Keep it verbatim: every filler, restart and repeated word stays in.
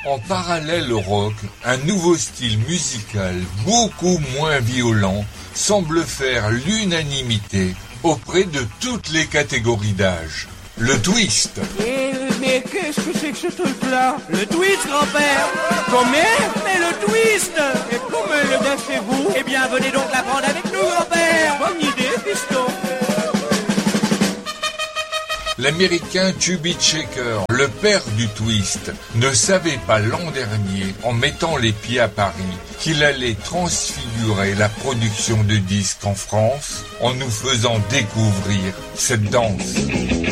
En parallèle au rock, un nouveau style musical beaucoup moins violent semble faire l'unanimité auprès de toutes les catégories d'âge. Le twist. Eh, mais qu'est-ce que c'est que ce truc-là? Le twist, grand-père? Comment? Mais le twist! Et comment le dansez-vous? Eh bien, venez donc l'apprendre avec nous, grand-père! Bonne idée, fiston! L'américain Chubby Checker, le père du twist, ne savait pas l'an dernier, en mettant les pieds à Paris, qu'il allait transfigurer la production de disques en France en nous faisant découvrir cette danse.